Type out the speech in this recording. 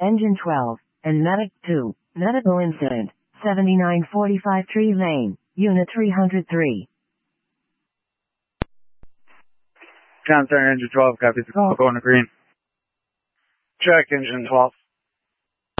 Engine 12, and Medic 2, medical incident, 7945 Tree Lane, Unit 303. Concern Engine 12, copy the call, going to green. Check Engine 12.